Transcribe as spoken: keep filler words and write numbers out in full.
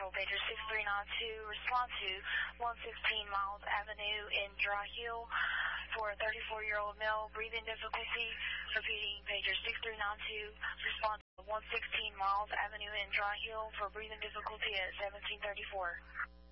Central, pager six three nine two, respond to one sixteen Miles Avenue in Dry Hill for a thirty-four-year-old male, breathing difficulty. Repeating, pager six three nine two, respond to one sixteen Miles Avenue in Dry Hill for breathing difficulty at seventeen thirty-four.